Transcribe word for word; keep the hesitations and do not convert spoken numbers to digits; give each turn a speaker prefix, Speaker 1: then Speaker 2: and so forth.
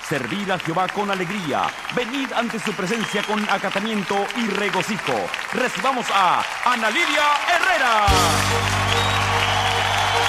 Speaker 1: Servid a Jehová con alegría. Venid ante su presencia con acatamiento y regocijo. Recibamos a Ana Lidia Herrera.